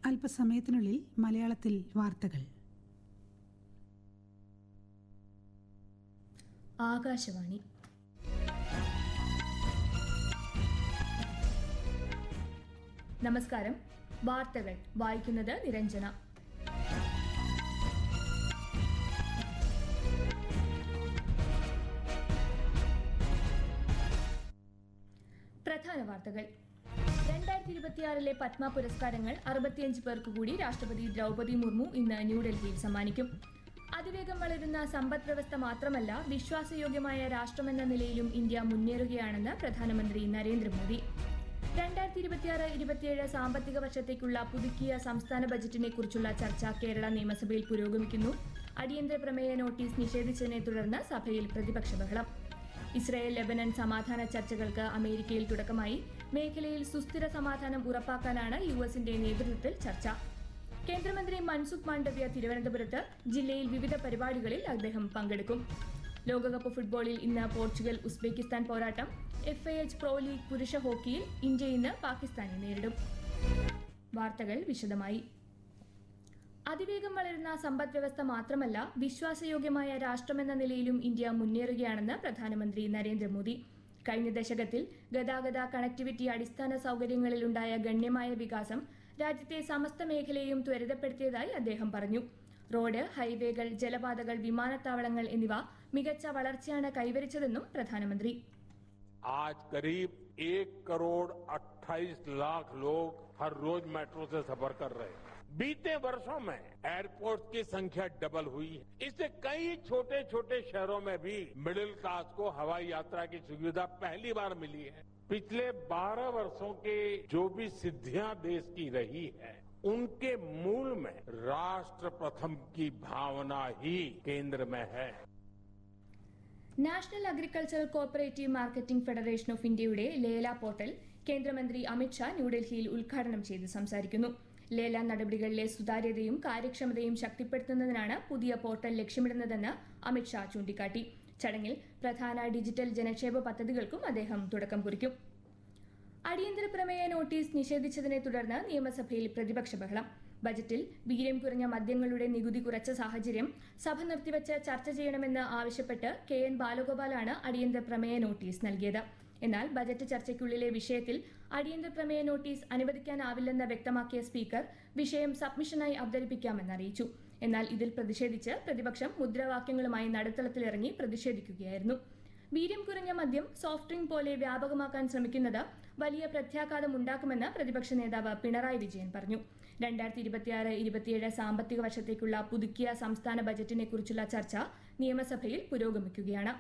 അല്പസമയത്തിനുള്ളിൽ മലയാളത്തിൽ വാർത്തകൾ. ആകാശവാണി. നമസ്കാരം. വാർത്തകൾ വായിക്കുന്നത് നിരഞ്ജന. പ്രധാന വാർത്തകൾ. 2026 പത്മ പുരസ്കാരങ്ങൾ 65 പേർക്ക് കൂടി രാഷ്ട്രപതി ദ്രൗപദി മുർമു ഇന്ന് ന്യൂഡൽഹിയിൽ സമ്മാനിക്കും. അതിവേഗം വളരുന്ന സമ്പദ് വ്യവസ്ഥ മാത്രമല്ല, വിശ്വാസയോഗ്യമായ രാഷ്ട്രമെന്ന നിലയിലും ഇന്ത്യ മുന്നേറുകയാണെന്ന് പ്രധാനമന്ത്രി നരേന്ദ്രമോദി. 2026-27 സാമ്പത്തിക വർഷത്തേക്കുള്ള പുതുക്കിയ സംസ്ഥാന ബജറ്റിനെ കുറിച്ചുള്ള ചർച്ച കേരള നിയമസഭയിൽ പുരോഗമിക്കുന്നു. അടിയന്തര പ്രമേയ നോട്ടീസ് നിഷേധിച്ചതിനെ തുടർന്ന് സഭയിൽ പ്രതിപക്ഷ ബഹളം. ഇസ്രായേൽ ലെബനൻ സമാധാന ചർച്ചകൾക്ക് അമേരിക്കയിൽ തുടക്കമായി. മേഖലയിൽ സുസ്ഥിര സമാധാനം ഉറപ്പാക്കാനാണ് യുഎസിന്റെ നേതൃത്വത്തിൽ ചർച്ച. കേന്ദ്രമന്ത്രി മൻസുഖ് മാണ്ഡവ്യ തിരുവനന്തപുരത്ത്. ജില്ലയിൽ വിവിധ പരിപാടികളിൽ അദ്ദേഹം പങ്കെടുക്കും. ലോകകപ്പ് ഫുട്ബോളിൽ ഇന്ന് പോർച്ചുഗൽ ഉസ്ബെക്കിസ്ഥാൻ പോരാട്ടം. FIH പ്രോ ലീഗ് പുരുഷ ഹോക്കിയിൽ ഇന്ത്യ ഇന്ന് പാകിസ്ഥാനെ നേരിടും. വാർത്തകൾ വിശദമായി. അതിവേഗം വളരുന്ന സമ്പദ് വ്യവസ്ഥ മാത്രമല്ല, വിശ്വാസയോഗ്യമായ രാഷ്ട്രമെന്ന നിലയിലും ഇന്ത്യ മുന്നേറുകയാണെന്ന് പ്രധാനമന്ത്രി നരേന്ദ്രമോദി. കഴിഞ്ഞ ദശകത്തിൽ ഗതാഗത കണക്ടിവിറ്റി അടിസ്ഥാന സൌകര്യങ്ങളിലുണ്ടായ ഗണ്യമായ വികാസം രാജ്യത്തെ സമസ്ത മേഖലയെയും ത്വരിതപ്പെടുത്തിയതായി അദ്ദേഹം പറഞ്ഞു. റോഡ്, ഹൈവേകൾ, ജലപാതകൾ, വിമാനത്താവളങ്ങൾ എന്നിവ മികച്ച വളർച്ചയാണ് കൈവരിച്ചതെന്നും പ്രധാനമന്ത്രി. आज करीब 1 करोड़ 28 लाख लोग हर रोज मेट्रो से सफर कर रहे हैं. बीते वर्षों में एयरपोर्ट की संख्या डबल हुई है. इससे कई छोटे छोटे शहरों में भी मिडिल क्लास को हवाई यात्रा की सुविधा पहली बार मिली है. पिछले 12 वर्षों के जो भी सिद्धियां देश की रही है, उनके मूल में राष्ट्र प्रथम की भावना ही केंद्र में है. National agricultural cooperative marketing federation of ഇന്ത്യയുടെ ലേല പോർട്ടൽ കേന്ദ്രമന്ത്രി അമിത്ഷാ ന്യൂഡൽഹിയിൽ ഉദ്ഘാടനം ചെയ്ത് സംസാരിക്കുന്നു. ലേല നടപടികളിലെ സുതാര്യതയും കാര്യക്ഷമതയും ശക്തിപ്പെടുത്തുന്നതിനാണ് പുതിയ പോർട്ടൽ ലക്ഷ്യമിടുന്നതെന്ന് അമിത്ഷാ ചൂണ്ടിക്കാട്ടി. ചടങ്ങിൽ പ്രധാന ഡിജിറ്റൽ ജനക്ഷേമ പദ്ധതികൾക്കും അദ്ദേഹം തുടക്കം കുറിക്കും. അടിയന്തര പ്രമേയ നോട്ടീസ് നിഷേധിച്ചതിനെ തുടർന്ന് നിയമസഭയിൽ പ്രതിപക്ഷ ബഹളം. ബജറ്റിൽ വീര്യം കുറഞ്ഞ മദ്യങ്ങളുടെ നികുതി കുറച്ച സാഹചര്യം സഭ നിർത്തിവച്ച് ചർച്ച ചെയ്യണമെന്ന് ആവശ്യപ്പെട്ട് KN ബാലഗോപാലാണ് അടിയന്തര പ്രമേയ നോട്ടീസ് നൽകിയത്. എന്നാൽ ബജറ്റ് ചർച്ചയ്ക്കുള്ളിലെ വിഷയത്തിൽ അടിയന്തര പ്രമേയ നോട്ടീസ് അനുവദിക്കാനാവില്ലെന്ന് വ്യക്തമാക്കിയ സ്പീക്കർ വിഷയം സബ്മിഷനായി അവതരിപ്പിക്കാമെന്ന് അറിയിച്ചു. എന്നാൽ ഇതിൽ പ്രതിഷേധിച്ച് പ്രതിപക്ഷം മുദ്രാവാക്യങ്ങളുമായി നടുത്തളത്തിലിറങ്ങി പ്രതിഷേധിക്കുകയായിരുന്നു. വീര്യം കുറഞ്ഞ മദ്യം സോഫ്റ്റ് ഡ്രിങ്ക് പോലെ വ്യാപകമാക്കാൻ ശ്രമിക്കുന്നത് വലിയ പ്രത്യാഘാതമുണ്ടാക്കുമെന്ന് പ്രതിപക്ഷ നേതാവ് പിണറായി വിജയൻ പറഞ്ഞു. 2026-27 സാമ്പത്തിക വർഷത്തേക്കുള്ള പുതുക്കിയ സംസ്ഥാന ബജറ്റിനെ കുറിച്ചുള്ള ചർച്ച നിയമസഭയിൽ പുരോഗമിക്കുകയാണ്.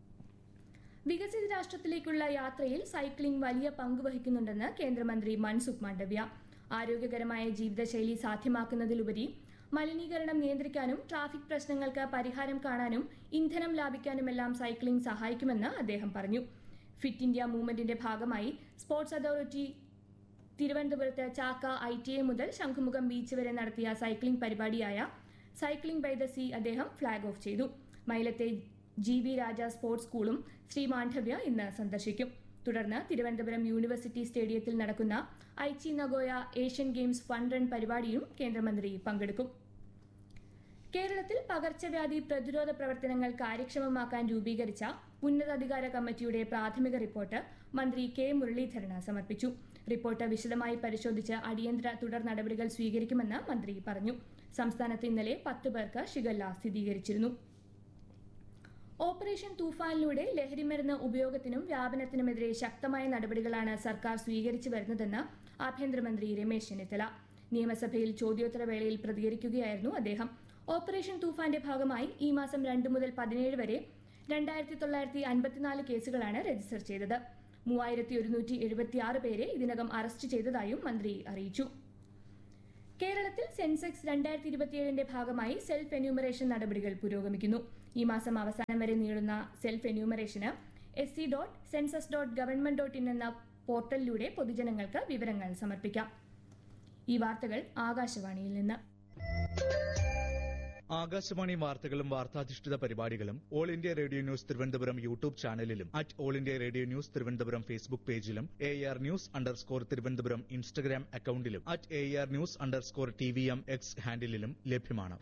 വികസിത രാഷ്ട്രത്തിലേക്കുള്ള യാത്രയിൽ സൈക്ലിംഗ് വലിയ പങ്ക് വഹിക്കുന്നുണ്ടെന്ന് കേന്ദ്രമന്ത്രി മൻസുഖ് മാണ്ഡവ്യ. ആരോഗ്യകരമായ ജീവിതശൈലി സാധ്യമാക്കുന്നതിലുപരി മലിനീകരണം നിയന്ത്രിക്കാനും ട്രാഫിക് പ്രശ്നങ്ങൾക്ക് പരിഹാരം കാണാനും ഇന്ധനം ലാഭിക്കാനുമെല്ലാം സൈക്ലിംഗ് സഹായിക്കുമെന്ന് അദ്ദേഹം പറഞ്ഞു. ഫിറ്റ് ഇന്ത്യ മൂവ്മെന്റിന്റെ ഭാഗമായി സ്പോർട്സ് അതോറിറ്റി തിരുവനന്തപുരത്ത് ചാക്ക ITA മുതൽ ശംഖുമുഖം ബീച്ച് വരെ നടത്തിയ സൈക്ലിംഗ് പരിപാടിയായ സൈക്ലിംഗ് ബൈ ദ സീ അദ്ദേഹം ഫ്ളാഗ് ഓഫ് ചെയ്തു. മൈലത്തെ GB രാജ സ്പോർട്സ് സ്കൂളും ശ്രീ മാണ്ഡവ്യ ഇന്ന് സന്ദർശിക്കും. തുടർന്ന് തിരുവനന്തപുരം യൂണിവേഴ്സിറ്റി സ്റ്റേഡിയത്തിൽ നടക്കുന്ന Aichi Nagoya Asian games fun run പരിപാടിയും കേന്ദ്രമന്ത്രി പങ്കെടുക്കും. കേരളത്തിൽ പകർച്ചവ്യാധി പ്രതിരോധ പ്രവർത്തനങ്ങൾ കാര്യക്ഷമമാക്കാൻ രൂപീകരിച്ച ഉന്നതാധികാര കമ്മിറ്റിയുടെ പ്രാഥമിക റിപ്പോർട്ട് മന്ത്രി K മുരളീധരന് സമർപ്പിച്ചു. റിപ്പോർട്ട് വിശദമായി പരിശോധിച്ച് അടിയന്തര തുടർ നടപടികൾ സ്വീകരിക്കുമെന്ന് മന്ത്രി പറഞ്ഞു. സംസ്ഥാനത്ത് ഇന്നലെ 10 പേർക്ക് ഷിഗല്ല സ്ഥിരീകരിച്ചിരുന്നു. ഓപ്പറേഷൻ തൂഫാനിലൂടെ ലഹരിമരുന്ന് ഉപയോഗത്തിനും വ്യാപനത്തിനുമെതിരെ ശക്തമായ നടപടികളാണ് സർക്കാർ സ്വീകരിച്ചു വരുന്നതെന്ന് ആഭ്യന്തരമന്ത്രി രമേശ് ചെന്നിത്തല. നിയമസഭയിൽ ചോദ്യോത്തരവേളയിൽ പ്രതികരിക്കുകയായിരുന്നു അദ്ദേഹം. ഓപ്പറേഷൻ തൂഫാന്റെ ഭാഗമായി ഈ മാസം 2 മുതൽ 17 വരെ 2954 കേസുകളാണ് രജിസ്റ്റർ ചെയ്തത്. 3176 പേരെ ഇതിനകം അറസ്റ്റ് ചെയ്തതായും മന്ത്രി അറിയിച്ചു. കേരളത്തിൽ സെൻസെക്സ് 2027ന്റെ ഭാഗമായി സെൽഫ് എന്യൂമറേഷൻ നടപടികൾ പുരോഗമിക്കുന്നു. ഈ മാസം അവസാനം വരെ നീളുന്ന സെൽഫ് എന്യൂമറേഷന് sc.census.government.in എന്ന പോർട്ടലിലൂടെ പൊതുജനങ്ങൾക്ക് വിവരങ്ങൾ സമർപ്പിക്കാം. ഈ വാർത്തകൾ ആകാശവാണിയിൽ നിന്ന്. ആകാശവാണി വാർത്തകളും വാർത്താധിഷ്ഠിത പരിപാടികളും all India radio news Thiruvananthapuram YouTube ചാനലിലും @all India radio news Thiruvananthapuram Facebook പേജിലും AR ന്യൂസ് _ തിരുവനന്തപുരം ഇൻസ്റ്റഗ്രാം അക്കൌണ്ടിലും @AR ന്യൂസ് _ TVM X ഹാൻഡിലും ലഭ്യമാണ്.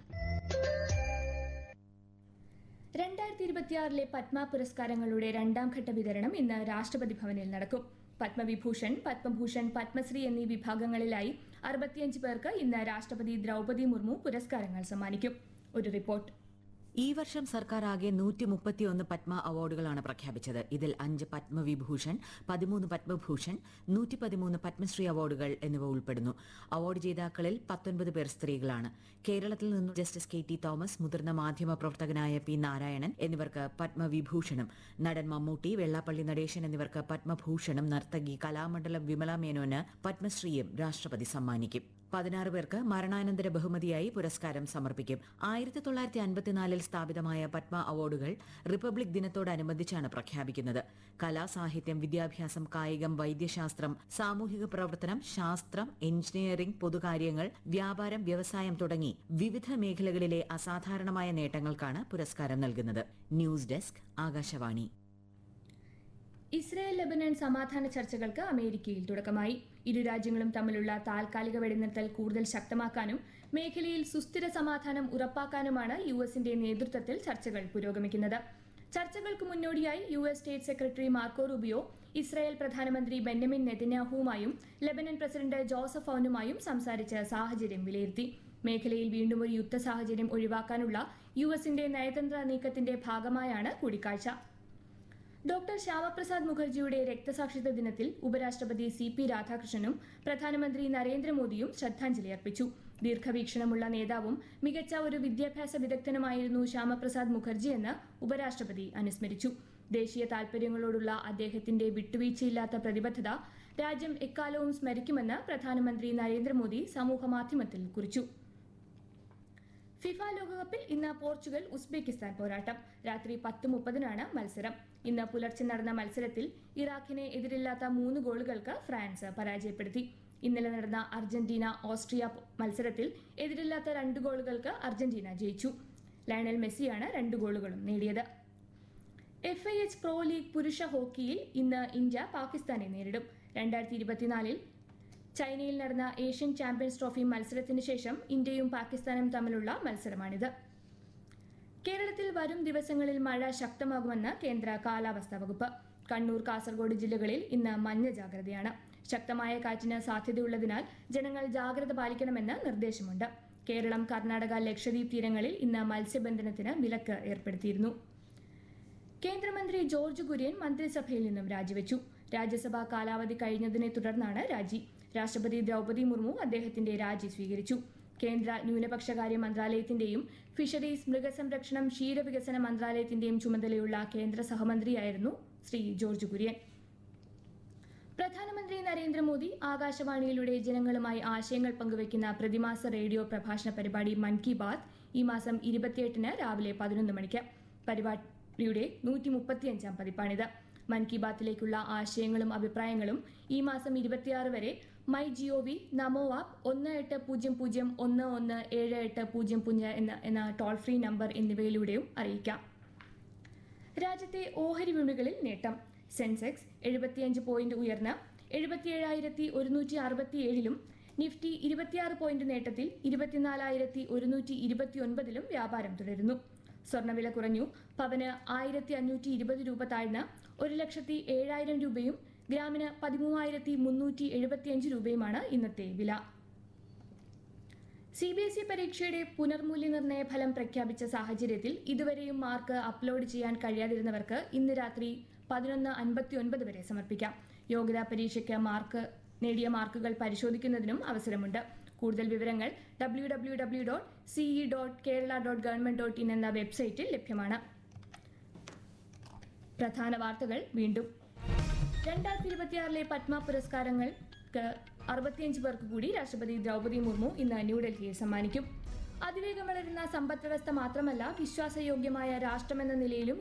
2026 പത്മ പുരസ്കാരങ്ങളുടെ രണ്ടാം ഘട്ട വിതരണം ഇന്ന് രാഷ്ട്രപതി ഭവനിൽ നടക്കും. പത്മവിഭൂഷൺ, പത്മഭൂഷൺ, പത്മശ്രീ എന്നീ വിഭാഗങ്ങളിലായി 65 പേർക്ക് ഇന്ന് രാഷ്ട്രപതി ദ്രൗപദി മുർമു പുരസ്കാരങ്ങൾ സമ്മാനിക്കും. ഒരു റിപ്പോർട്ട്. ഈ വർഷം സർക്കാർ ആകെ 131 പത്മ അവാർഡുകളാണ് പ്രഖ്യാപിച്ചത്. ഇതിൽ 5 പത്മവിഭൂഷൺ, 13 പത്മഭൂഷൺ, 113 പത്മശ്രീ അവാർഡുകൾ എന്നിവ ഉൾപ്പെടുന്നു. അവാർഡ് ജേതാക്കളിൽ 19 പേർ സ്ത്രീകളാണ്. കേരളത്തിൽ നിന്നും ജസ്റ്റിസ് KT തോമസ്, മുതിർന്ന മാധ്യമ പ്രവർത്തകനായ P നാരായണൻ എന്നിവർക്ക് പത്മവിഭൂഷണും, നടൻ മമ്മൂട്ടി, വെള്ളാപ്പള്ളി നടേശൻ എന്നിവർക്ക് പത്മഭൂഷണും, നർത്തകി കലാമണ്ഡലം വിമല മേനോന് പത്മശ്രീയും രാഷ്ട്രപതി സമ്മാനിക്കും. 16 പേർക്ക് മരണാനന്തര ബഹുമതിയായി പുരസ്കാരം സമർപ്പിക്കും. 1954 സ്ഥാപിതമായ പത്മ അവാർഡുകൾ റിപ്പബ്ലിക് ദിനത്തോടനുബന്ധിച്ചാണ് പ്രഖ്യാപിക്കുന്നത്. കല, സാഹിത്യം, വിദ്യാഭ്യാസം, കായികം, വൈദ്യശാസ്ത്രം, സാമൂഹിക പ്രവർത്തനം, ശാസ്ത്രം, എഞ്ചിനീയറിംഗ്, പൊതുകാര്യങ്ങൾ, വ്യാപാരം, വ്യവസായം തുടങ്ങി വിവിധ മേഖലകളിലെ അസാധാരണമായ നേട്ടങ്ങൾക്കാണ് പുരസ്കാരം നൽകുന്നത്. News desk, Akashvani. Israel Lebanon സമാധാന ചർച്ചകൾക്ക് അമേരിക്കയിൽ തുടക്കമായി. ഇരു രാജ്യങ്ങളും തമ്മിലുള്ള താൽക്കാലിക വെടിനിർത്തൽ കൂടുതൽ ശക്തമാക്കാനും മേഖലയിൽ സുസ്ഥിര സമാധാനം ഉറപ്പാക്കാനുമാണ് US-ന്റെ നേതൃത്വത്തിൽ ചർച്ചകൾ പുരോഗമിക്കുന്നത്. ചർച്ചകൾക്ക് മുന്നോടിയായി US state secretary Marco Rubio Israel പ്രധാനമന്ത്രി ബെന്യമിൻ നെതന്യാഹുവുമായും ലെബനൻ പ്രസിഡന്റ് ജോസഫ് ഔനുമായും സംസാരിച്ച് സാഹചര്യം വിലയിരുത്തി. മേഖലയിൽ വീണ്ടും ഒരു യുദ്ധ സാഹചര്യം ഒഴിവാക്കാനുള്ള US-ന്റെ നയതന്ത്ര നീക്കത്തിന്റെ ഭാഗമായാണ് കൂടിക്കാഴ്ച. ഡോക്ടർ ശ്യാമപ്രസാദ് മുഖർജിയുടെ രക്തസാക്ഷിത്വ ദിനത്തിൽ ഉപരാഷ്ട്രപതി CP രാധാകൃഷ്ണനും പ്രധാനമന്ത്രി നരേന്ദ്രമോദിയും ശ്രദ്ധാഞ്ജലി അർപ്പിച്ചു. ദീർഘവീക്ഷണമുള്ള നേതാവും മികച്ച ഒരു വിദ്യാഭ്യാസ വിദഗ്ധനുമായിരുന്നു ശ്യാമപ്രസാദ് മുഖർജി എന്ന് ഉപരാഷ്ട്രപതി അനുസ്മരിച്ചു. ദേശീയ താൽപര്യങ്ങളോടുള്ള അദ്ദേഹത്തിന്റെ വിട്ടുവീഴ്ചയില്ലാത്ത പ്രതിബദ്ധത രാജ്യം എക്കാലവും സ്മരിക്കുമെന്ന് പ്രധാനമന്ത്രി നരേന്ദ്രമോദി സമൂഹമാധ്യമത്തിൽ കുറിച്ചു. ഫിഫ ലോകകപ്പിൽ ഇന്ന് പോർച്ചുഗൽ ഉസ്ബെക്കിസ്ഥാൻ പോരാട്ടം. രാത്രി 10:30-നാണ് മത്സരം. ഇന്ന് പുലർച്ചെ നടന്ന മത്സരത്തിൽ ഇറാഖിനെ എതിരില്ലാത്ത 3 ഗോളുകൾക്ക് ഫ്രാൻസ് പരാജയപ്പെടുത്തി. ഇന്നലെ നടന്ന അർജന്റീന ഓസ്ട്രിയ മത്സരത്തിൽ എതിരില്ലാത്ത 2 ഗോളുകൾക്ക് അർജന്റീന ജയിച്ചു. ലയണൽ മെസ്സിയാണ് 2 ഗോളുകളും നേടിയത്. FIH പ്രോ ലീഗ് പുരുഷ ഹോക്കിയിൽ ഇന്ന് ഇന്ത്യ പാകിസ്ഥാനെ നേരിടും. 2024 ചൈനയിൽ നടന്ന ഏഷ്യൻ ചാമ്പ്യൻസ് ട്രോഫി മത്സരത്തിന് ശേഷം ഇന്ത്യയും പാകിസ്ഥാനും തമ്മിലുള്ള മത്സരമാണിത്. കേരളത്തിൽ വരും ദിവസങ്ങളിൽ മഴ ശക്തമാകുമെന്ന് കേന്ദ്ര കാലാവസ്ഥാ വകുപ്പ്. കണ്ണൂർ, കാസർഗോഡ് ജില്ലകളിൽ ഇന്ന് മഞ്ഞ ജാഗ്രതയാണ്. ശക്തമായ കാറ്റിന് സാധ്യതയുള്ളതിനാൽ ജനങ്ങൾ ജാഗ്രത പാലിക്കണമെന്ന് നിർദ്ദേശമുണ്ട്. കേരളം, കർണാടക, ലക്ഷദ്വീപ് തീരങ്ങളിൽ ഇന്ന് മത്സ്യബന്ധനത്തിന് വിലക്ക് ഏർപ്പെടുത്തിയിരുന്നു. കേന്ദ്രമന്ത്രി ജോർജ് കുര്യൻ മന്ത്രിസഭയിൽ നിന്നും രാജിവെച്ചു. രാജ്യസഭാ കാലാവധി കഴിഞ്ഞതിനെ തുടർന്നാണ് രാജി. രാഷ്ട്രപതി ദ്രൗപദി മുർമു അദ്ദേഹത്തിന്റെ രാജി സ്വീകരിച്ചു. കേന്ദ്ര ന്യൂനപക്ഷകാര്യ മന്ത്രാലയത്തിന്റെയും ഫിഷറീസ്, മൃഗസംരക്ഷണം, ക്ഷീരവികസന മന്ത്രാലയത്തിന്റെയും ചുമതലയുള്ള കേന്ദ്ര സഹമന്ത്രിയായിരുന്നു ശ്രീ ജോർജ് കുര്യൻ. പ്രധാനമന്ത്രി നരേന്ദ്രമോദി ആകാശവാണിയിലൂടെ ജനങ്ങളുമായി ആശയങ്ങൾ പങ്കുവയ്ക്കുന്ന പ്രതിമാസ റേഡിയോ പ്രഭാഷണ പരിപാടി മൻ കി ബാത് ഈ മാസം 28-ന് രാവിലെ 11 മണിക്ക്. പരിപാടിയുടെ 135-ാം പതിപ്പാണിത്. മൻ കി ബാത്തിലേക്കുള്ള ആശയങ്ങളും അഭിപ്രായങ്ങളും ഈ മാസം 26 വരെ MyGOV, നമോ ആപ്പ്, 1800117800 എന്ന ടോൾ ഫ്രീ നമ്പർ എന്നിവയിലൂടെയും അറിയിക്കാം. രാജ്യത്തെ ഓഹരി വിപണികളിൽ നേട്ടം. സെൻസെക്സ് 75 പോയിന്റ് ഉയർന്ന് 77,167-ലും നിഫ്റ്റി 26 പോയിന്റ് നേട്ടത്തിൽ 24,129-ലും വ്യാപാരം തുടരുന്നു. സ്വർണ്ണവില കുറഞ്ഞു. പവന് 1,520 രൂപ താഴ്ന്ന് 1,07,000 രൂപയും ഗ്രാമിന് 13,375 രൂപയുമാണ് ഇന്നത്തെ വില. CBSE പരീക്ഷയുടെ പുനർമൂല്യനിർണ്ണയ ഫലം പ്രഖ്യാപിച്ച സാഹചര്യത്തിൽ ഇതുവരെയും മാർക്ക് അപ്ലോഡ് ചെയ്യാൻ കഴിയാതിരുന്നവർക്ക് ഇന്ന് രാത്രി 11:59 വരെ സമർപ്പിക്കാം. യോഗ്യതാ പരീക്ഷയ്ക്ക് നേടിയ മാർക്കുകൾ പരിശോധിക്കുന്നതിനും അവസരമുണ്ട്. കൂടുതൽ വിവരങ്ങൾ www.ce.kerala.government.in എന്ന വെബ്സൈറ്റിൽ ലഭ്യമാണ്. പ്രധാന വാർത്തകൾ വീണ്ടും. 2026 പത്മ പുരസ്കാരങ്ങൾക്ക് 65 പേർക്ക് കൂടി രാഷ്ട്രപതി ദ്രൗപദി മുർമു ഇന്ന് ന്യൂഡൽഹിയിൽ സമ്മാനിക്കും. അതിവേഗം വളരുന്ന സമ്പദ് വ്യവസ്ഥ മാത്രമല്ല, വിശ്വാസയോഗ്യമായ രാഷ്ട്രമെന്ന നിലയിലും